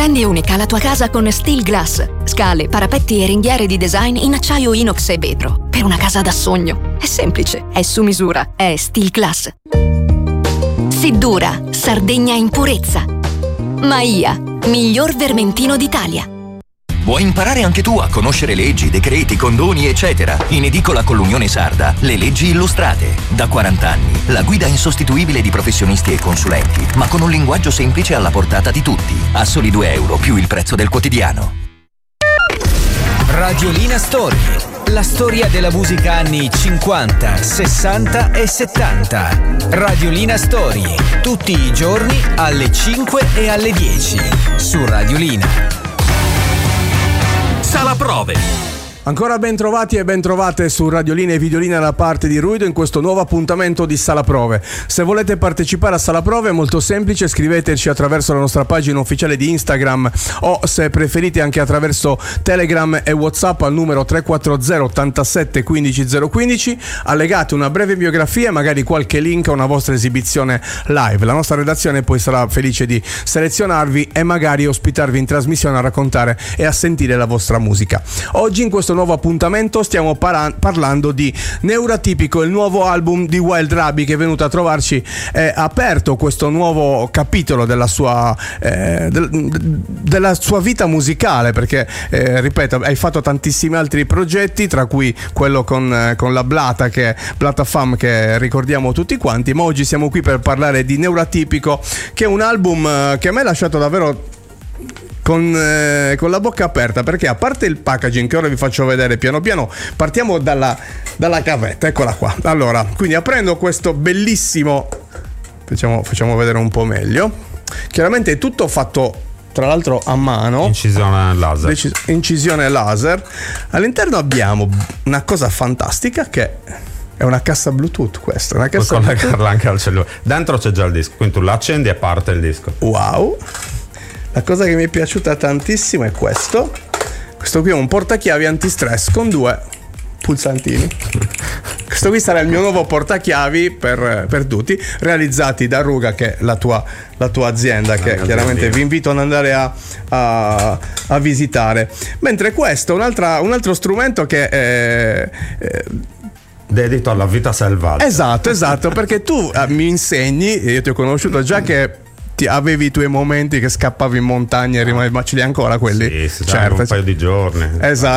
Rendi unica la tua casa con Steel Glass. Scale, parapetti e ringhiere di design in acciaio inox e vetro. Per una casa da sogno. È semplice, è su misura, è Steel Glass. Siddura, Sardegna in purezza. Maia, miglior vermentino d'Italia. Vuoi imparare anche tu a conoscere leggi, decreti, condoni, eccetera? In edicola con l'Unione Sarda, le leggi illustrate. Da 40 anni, la guida insostituibile di professionisti e consulenti, ma con un linguaggio semplice alla portata di tutti. A soli €2 più il prezzo del quotidiano. Radiolina Story. La storia della musica anni 50, 60 e 70. Radiolina Story. Tutti i giorni alle 5 e alle 10. Su Radiolina. Sala Prove. Ancora ben trovati e ben trovate su Radiolina e Videolina da parte di Ruido in questo nuovo appuntamento di Sala Prove. Se volete partecipare a Sala Prove è molto semplice, scriveteci attraverso la nostra pagina ufficiale di Instagram o se preferite anche attraverso Telegram e WhatsApp al numero 340 87 15 015. Allegate una breve biografia e magari qualche link a una vostra esibizione live. La nostra redazione poi sarà felice di selezionarvi e magari ospitarvi in trasmissione a raccontare e a sentire la vostra musica. Oggi in questo nuovo appuntamento stiamo parlando di Neuratipico, il nuovo album di Wild Rabi che è venuto a trovarci, aperto questo nuovo capitolo della sua vita musicale, perché ripeto, hai fatto tantissimi altri progetti, tra cui quello con la Blata Fam, che ricordiamo tutti quanti, ma oggi siamo qui per parlare di Neuratipico, che è un album che a me ha lasciato davvero con la bocca aperta, perché a parte il packaging che ora vi faccio vedere piano piano, partiamo dalla cavetta, eccola qua. Allora, quindi aprendo questo bellissimo, facciamo vedere un po' meglio, chiaramente è tutto fatto tra l'altro a mano, incisione laser. All'interno abbiamo una cosa fantastica che è una cassa Bluetooth, questa, una cassa puoi collegarla anche al cellulare. Dentro c'è già il disco, quindi tu l'accendi e parte il disco. Wow. La cosa che mi è piaciuta tantissimo è questo qui è un portachiavi antistress con 2 pulsantini. Questo qui sarà il mio nuovo portachiavi per tutti, realizzati da Ruga, che è la tua azienda, che chiaramente vi invito ad andare a visitare. Mentre questo un altro strumento che è dedito alla vita selvatica. Esatto, perché tu mi insegni, io ti ho conosciuto già che avevi i tuoi momenti che scappavi in montagna e ma ce li hai ancora quelli? Sì, certo, un paio di giorni. Esatto.